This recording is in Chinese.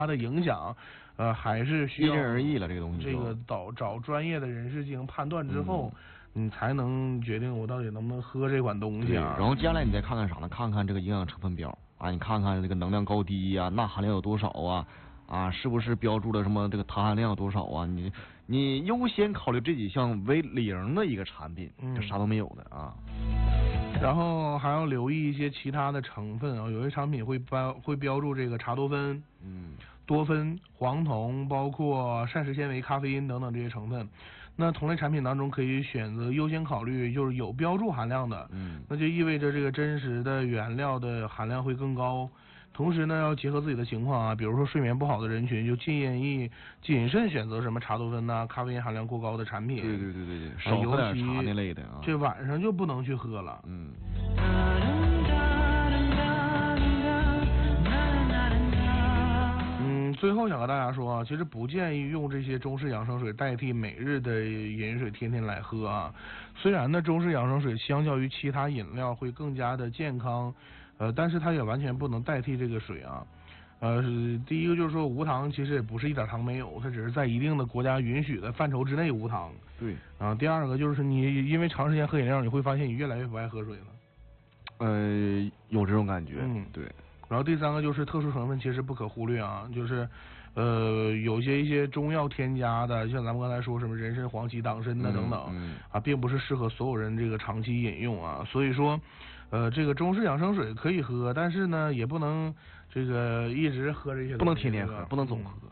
它的影响，还是需要因人而异了这个东西。 这个找专业的人士进行判断之后，你才能决定我到底能不能喝这款东西啊。 然后接下来你再看看啥呢？看看这个营养成分表啊，你看看这个能量高低呀、钠含量有多少啊，是不是标注了什么这个碳含量有多少啊？你优先考虑这几项为0的一个产品，就啥都没有的啊。 然后还要留意一些其他的成分啊，有些产品会标注这个茶多酚、多酚、黄酮，包括膳食纤维、咖啡因等等这些成分。那同类产品当中可以选择优先考虑就是有标注含量的，那就意味着这个真实的原料的含量会更高。同时呢，要结合自己的情况啊，比如说睡眠不好的人群，就建议谨慎选择什么茶多酚呐、咖啡因含量过高的产品。 对，少喝点茶那类的啊。 这晚上就不能去喝了。最后想和大家说啊，其实不建议用这些中式养生水代替每日的饮水天天来喝啊。虽然呢，中式养生水相较于其他饮料会更加的健康，但是它也完全不能代替这个水啊。第一个就是说无糖，其实也不是一点糖没有，它只是在一定的国家允许的范畴之内无糖。 对。 第二个就是你因为长时间喝饮料，你会发现你越来越不爱喝水了。 有这种感觉。对。 然后第三个就是特殊成分其实不可忽略啊，就是有一些中药添加的，像咱们刚才说什么人参、黄芪、党参的等等并不是适合所有人这个长期饮用啊。所以说这个中式养生水可以喝，但是呢也不能这个一直喝这些， 不能天天喝，不能总喝。